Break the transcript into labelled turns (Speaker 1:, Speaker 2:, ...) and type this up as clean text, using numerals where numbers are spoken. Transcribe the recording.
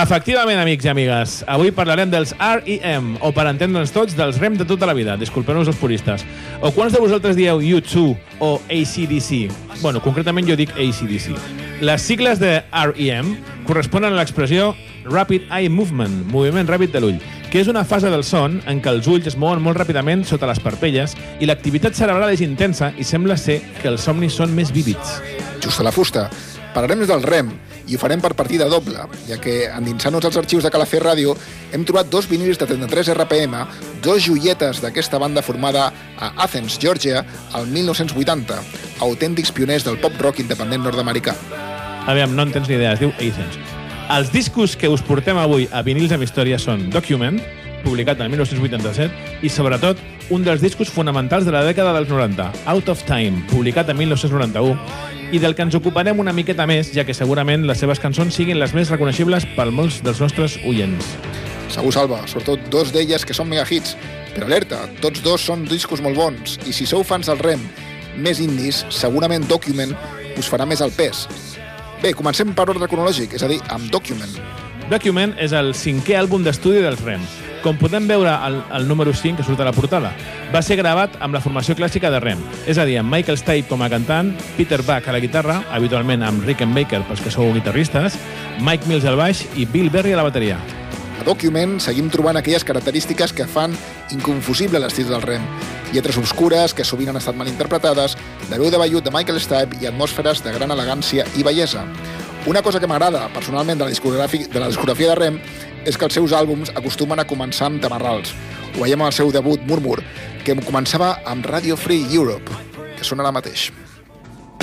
Speaker 1: Efectivament, amics i amigues, avui parlarem dels R.E.M., o per entendre'ns tots, dels REM de tota la vida. Disculpeu-nos els puristes. O quants de vosaltres dieu U2 o AC/DC? Bueno, concretament jo dic AC/DC. Les sigles de R.E.M. corresponen a l'expressió Rapid Eye Movement, moviment ràpid de l'ull, que és una fase del son en què els ulls es mouen molt ràpidament sota les parpelles i l'activitat cerebral és intensa i sembla ser que els somnis són més vívids.
Speaker 2: Just a la fusta. Parlarem del REM i ho farem per partida doble, ja que endinsant-nos als arxius de Calafell Ràdio hem trobat 2 vinils de 33 RPM, 2 joietes d'aquesta banda formada a Athens, Georgia, al 1980, autèntics pioners del pop-rock independent nord-americà.
Speaker 1: Aviam, no en tens ni idea, es diu Athens. Els discos que us portem avui a Vinils amb Història són Document, publicat en 1987, i sobretot un dels discos fonamentals de la dècada dels 90, Out of Time, publicat en 1991, i del que ens ocuparem una miqueta més, ja que segurament les seves cançons siguin les més reconeixibles per molts dels nostres oients.
Speaker 2: Segur, Salva, sobretot 2 d'elles que són mega hits, però alerta, tots 2 són discos molt bons, i si sou fans del REM més indis, segurament Document us farà més al pes. Bé, comencem per ordre cronològic, és a dir, amb Document.
Speaker 1: Document és el 5è àlbum d'estudi dels REM. Com podem veure al número 5, que surt a la portada, va ser gravat amb la formació clàssica de REM, és a dir, amb Michael Stipe com a cantant, Peter Buck a la guitarra, habitualment amb Rickenbacker pels que sou guitarristes, Mike Mills al baix i Bill Berry a la bateria.
Speaker 2: A Document seguim trobant aquelles característiques que fan inconfusible l'estil del REM. Lletres obscures, que sovint han estat mal interpretades, de veu de vellut de Michael Stipe i atmosferes de gran elegància i bellesa. Una cosa que m'agrada personalment de la discografia de REM és que els seus àlbums acostumen a començar amb tamarrals. Ho veiem amb el seu debut Murmur, que començava amb Radio Free Europe, que sona ara mateix.